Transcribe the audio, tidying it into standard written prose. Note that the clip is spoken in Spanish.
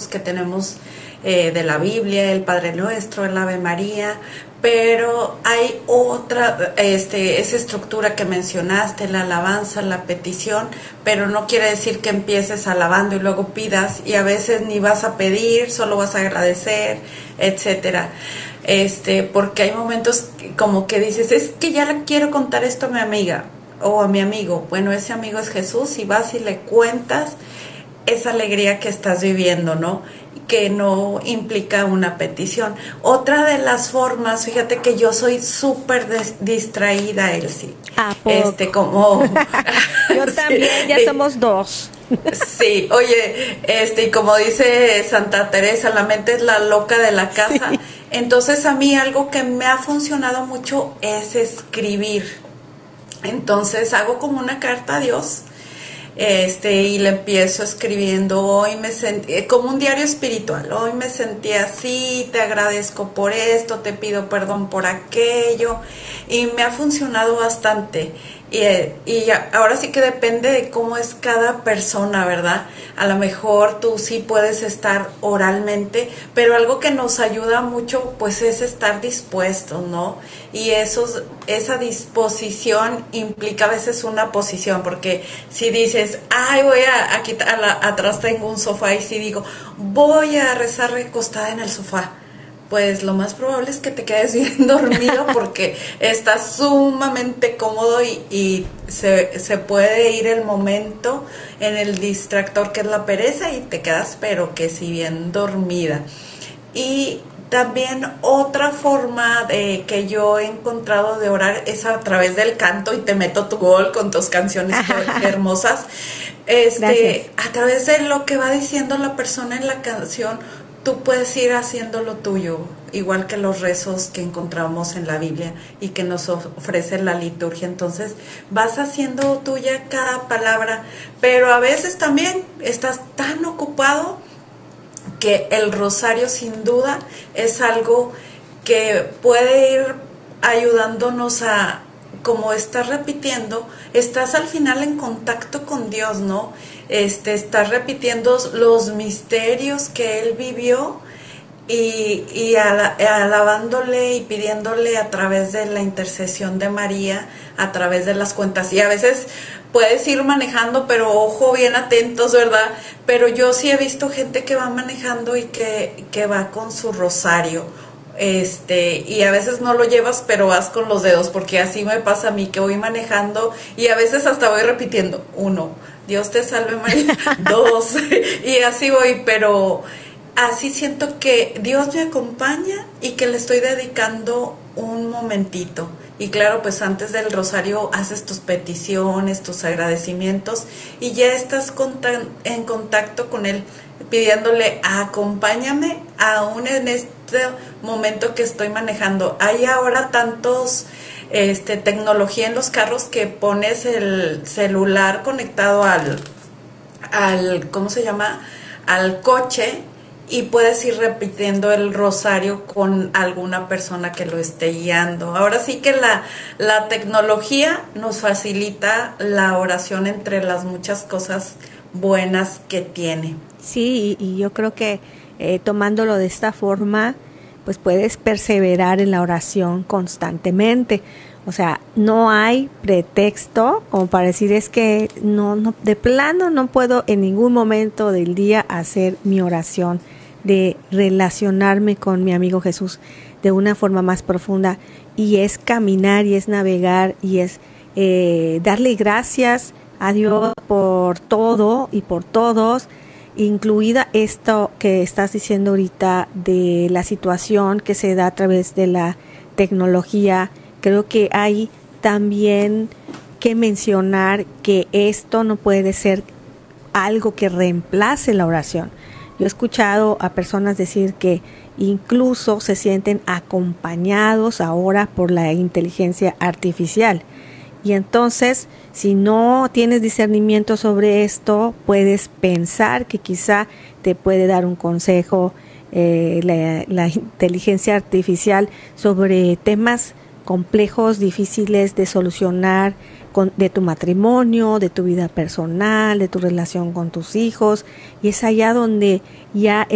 básicos que tenemos de la Biblia, el Padre Nuestro, el Ave María, pero hay otra, esa estructura que mencionaste, la alabanza, la petición, pero no quiere decir que empieces alabando y luego pidas, y a veces ni vas a pedir, solo vas a agradecer, etcétera. Porque hay momentos como que dices, es que ya le quiero contar esto a mi amiga o a mi amigo. Bueno, ese amigo es Jesús, y vas y le cuentas esa alegría que estás viviendo, ¿no? Que no implica una petición. Otra de las formas, fíjate que yo soy súper distraída, Elsie. ¿A poco? Como yo también, sí, ya somos dos. Sí, oye, y como dice Santa Teresa, la mente es la loca de la casa. Sí. Entonces a mí algo que me ha funcionado mucho es escribir. Entonces hago como una carta a Dios. Y le empiezo escribiendo, hoy me sentí, como un diario espiritual, hoy me sentí así, te agradezco por esto, te pido perdón por aquello, y me ha funcionado bastante. Y ahora sí que depende de cómo es cada persona, ¿verdad? A lo mejor tú sí puedes estar oralmente, pero algo que nos ayuda mucho pues es estar dispuestos, ¿no? Y esa disposición implica a veces una posición, porque si dices, ay, voy a quitar, atrás tengo un sofá, y si digo, voy a rezar recostada en el sofá, pues lo más probable es que te quedes bien dormido porque estás sumamente cómodo y se puede ir el momento en el distractor que es la pereza y te quedas pero que si bien dormida. Y también otra forma que yo he encontrado de orar es a través del canto, y te meto tu gol con tus canciones hermosas. A través de lo que va diciendo la persona en la canción, tú puedes ir haciendo lo tuyo, igual que los rezos que encontramos en la Biblia y que nos ofrece la liturgia. Entonces vas haciendo tuya cada palabra, pero a veces también estás tan ocupado que el rosario sin duda es algo que puede ir ayudándonos a, como estás repitiendo, estás al final en contacto con Dios, ¿no? Estás repitiendo los misterios que Él vivió y alabándole y pidiéndole a través de la intercesión de María, a través de las cuentas. Y a veces puedes ir manejando, pero ojo, bien atentos, ¿verdad? Pero yo sí he visto gente que va manejando y que va con su rosario. Y a veces no lo llevas, pero vas con los dedos, porque así me pasa a mí, que voy manejando y a veces hasta voy repitiendo, 1, Dios te salve María, 2, y así voy, pero así siento que Dios me acompaña y que le estoy dedicando un momentito. Y claro, pues antes del rosario haces tus peticiones, tus agradecimientos, y ya estás en contacto con Él, pidiéndole, acompáñame aún en este momento que estoy manejando. Hay ahora tantos tecnología en los carros que pones el celular conectado al ¿cómo se llama? Al coche, y puedes ir repitiendo el rosario con alguna persona que lo esté guiando. Ahora sí que la tecnología nos facilita la oración entre las muchas cosas buenas que tiene. Sí, y yo creo que tomándolo de esta forma, pues puedes perseverar en la oración constantemente. O sea, no hay pretexto como para decir es que no, de plano no puedo en ningún momento del día hacer mi oración, de relacionarme con mi amigo Jesús de una forma más profunda, y es caminar y es navegar y es darle gracias a Dios por todo y por todos, incluida esto que estás diciendo ahorita de la situación que se da a través de la tecnología. Creo que hay también que mencionar que esto no puede ser algo que reemplace la oración. Yo he escuchado a personas decir que incluso se sienten acompañados ahora por la inteligencia artificial. Y entonces, si no tienes discernimiento sobre esto, puedes pensar que quizá te puede dar un consejo la inteligencia artificial sobre temas complejos, difíciles de solucionar, de tu matrimonio, de tu vida personal, de tu relación con tus hijos, y es allá donde ya